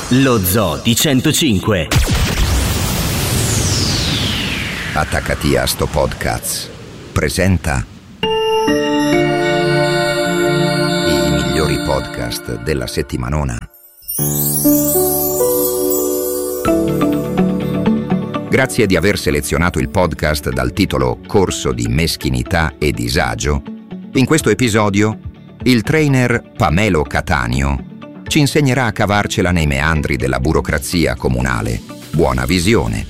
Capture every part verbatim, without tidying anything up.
Lo Zoo di centocinque. Attaccati a sto podcast presenta i migliori podcast della settimanona. Grazie di aver selezionato il podcast dal titolo Corso di meschinità e disagio. In questo episodio il trainer Pamelo Cattaneo ci insegnerà a cavarcela nei meandri della burocrazia comunale. Buona visione.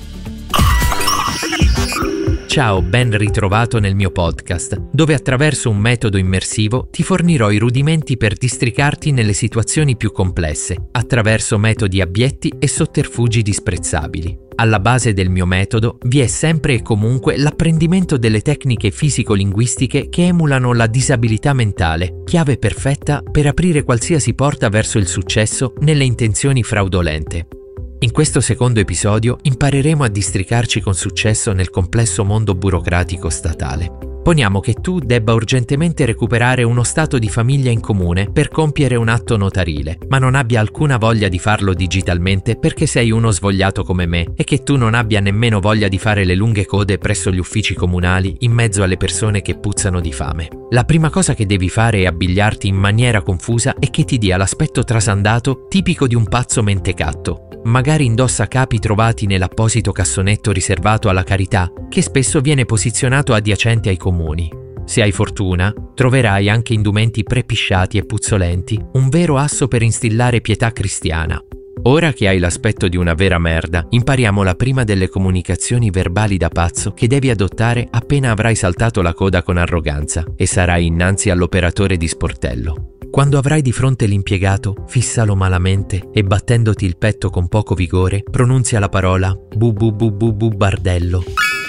Ciao, ben ritrovato nel mio podcast, dove attraverso un metodo immersivo ti fornirò i rudimenti per districarti nelle situazioni più complesse, attraverso metodi abietti e sotterfugi disprezzabili. Alla base del mio metodo vi è sempre e comunque l'apprendimento delle tecniche fisico-linguistiche che emulano la disabilità mentale, chiave perfetta per aprire qualsiasi porta verso il successo nelle intenzioni fraudolente. In questo secondo episodio impareremo a districarci con successo nel complesso mondo burocratico statale. Poniamo che tu debba urgentemente recuperare uno stato di famiglia in comune per compiere un atto notarile, ma non abbia alcuna voglia di farlo digitalmente perché sei uno svogliato come me e che tu non abbia nemmeno voglia di fare le lunghe code presso gli uffici comunali in mezzo alle persone che puzzano di fame. La prima cosa che devi fare è abbigliarti in maniera confusa e che ti dia l'aspetto trasandato tipico di un pazzo mentecatto. Magari indossa capi trovati nell'apposito cassonetto riservato alla carità, che spesso viene posizionato adiacente ai comuni. Se hai fortuna, troverai anche indumenti prepisciati e puzzolenti, un vero asso per instillare pietà cristiana. Ora che hai l'aspetto di una vera merda, impariamo la prima delle comunicazioni verbali da pazzo che devi adottare appena avrai saltato la coda con arroganza e sarai innanzi all'operatore di sportello. Quando avrai di fronte l'impiegato, fissalo malamente e battendoti il petto con poco vigore, pronunzia la parola bu bu bu bu bu bardello.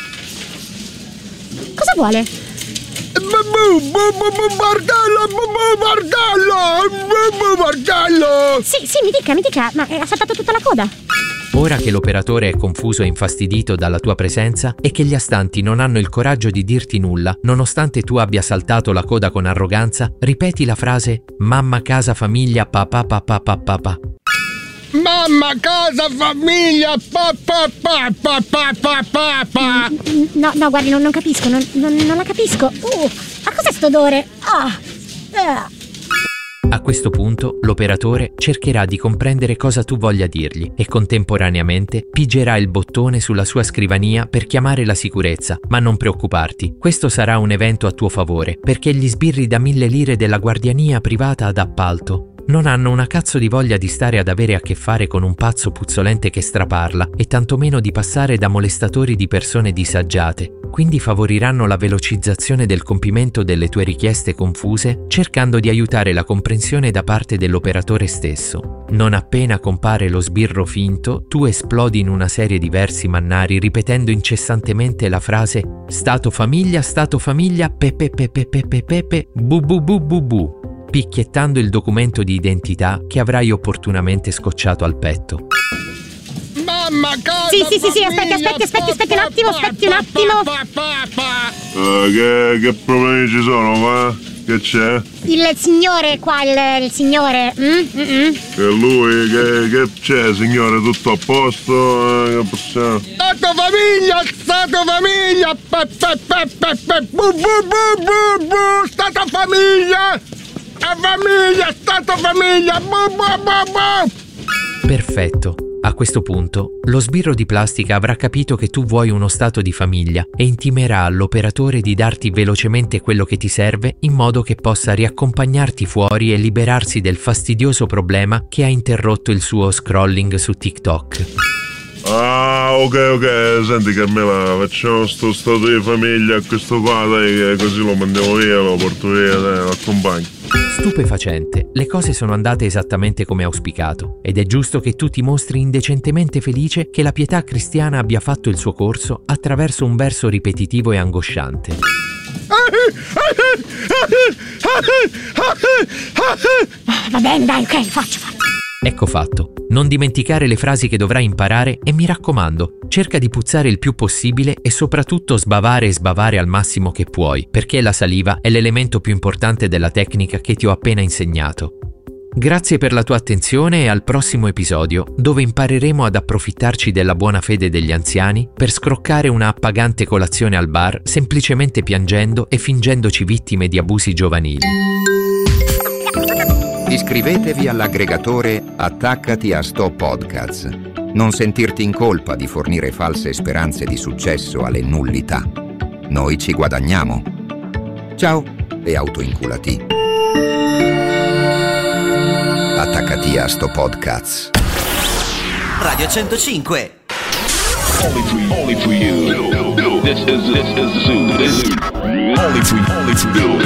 Cosa vuole? Bu bu bu bu bardello, bu bu bardello, bu bu bardello. Sì, sì, mi dica, mi dica, ma ha saltato tutta la coda. Ora che l'operatore è confuso e infastidito dalla tua presenza e che gli astanti non hanno il coraggio di dirti nulla, nonostante tu abbia saltato la coda con arroganza, ripeti la frase mamma, casa, famiglia, papà, papà, papà, papà. Mamma, casa, famiglia, papà, papà, papà, papà. No, no, guardi, non, non capisco, non, non, non la capisco. Uh, ma cos'è sto odore? Ah, uh. A questo punto l'operatore cercherà di comprendere cosa tu voglia dirgli e contemporaneamente pigerà il bottone sulla sua scrivania per chiamare la sicurezza, ma non preoccuparti, questo sarà un evento a tuo favore perché gli sbirri da mille lire della guardiania privata ad appalto non hanno una cazzo di voglia di stare ad avere a che fare con un pazzo puzzolente che straparla e tantomeno di passare da molestatori di persone disagiate. Quindi favoriranno la velocizzazione del compimento delle tue richieste confuse, cercando di aiutare la comprensione da parte dell'operatore stesso. Non appena compare lo sbirro finto, tu esplodi in una serie di versi mannari ripetendo incessantemente la frase stato famiglia, stato famiglia, pepe pepe pepe pepe, bu bu bu bu bu, picchiettando il documento di identità che avrai opportunamente scocciato al petto. Mamma, casa, Sì, sì, sì, sì, famiglia, aspetti, aspetti, aspetti un papà, attimo, aspetti un attimo. papà, papà. Uh, che, che problemi ci sono, ma? Che c'è? Il signore qua, il, il signore. Mm? Mm-mm. Che lui, che, che c'è, signore? Tutto a posto? Eh, che possiamo... Stato famiglia, stato famiglia, pe, pe, pe, pe, pe, bu bu bu bu bu, stato famiglia, a famiglia, stato famiglia, bu bu bu bu. Perfetto. A questo punto, lo sbirro di plastica avrà capito che tu vuoi uno stato di famiglia e intimerà all'operatore di darti velocemente quello che ti serve in modo che possa riaccompagnarti fuori e liberarsi del fastidioso problema che ha interrotto il suo scrolling su TikTok. Ah, ok, ok, senti Carmela, facciamo sto stato di famiglia a questo qua, dai, che così lo mandiamo via, lo porto via, dai, lo accompagno. Stupefacente, le cose sono andate esattamente come auspicato ed è giusto che tu ti mostri indecentemente felice che la pietà cristiana abbia fatto il suo corso attraverso un verso ripetitivo e angosciante. Va bene, dai, ok, faccio, faccio. Ecco fatto. Non dimenticare le frasi che dovrai imparare e mi raccomando, cerca di puzzare il più possibile e soprattutto sbavare e sbavare al massimo che puoi, perché la saliva è l'elemento più importante della tecnica che ti ho appena insegnato. Grazie per la tua attenzione e al prossimo episodio, dove impareremo ad approfittarci della buona fede degli anziani per scroccare una appagante colazione al bar semplicemente piangendo e fingendoci vittime di abusi giovanili. Iscrivetevi all'aggregatore Attaccati a Sto Podcasts. Non sentirti in colpa di fornire false speranze di successo alle nullità. Noi ci guadagniamo. Ciao e autoinculati. Attaccati a Sto Podcasts. Radio centocinque. Only for, only for you. This is, this is Zoo. Only for, only for you.